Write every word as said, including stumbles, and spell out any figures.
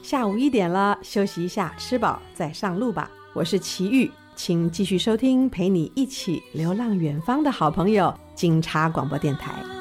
下午一点了，休息一下，吃饱再上路吧。我是齐豫，请继续收听陪你一起流浪远方的好朋友警察广播电台。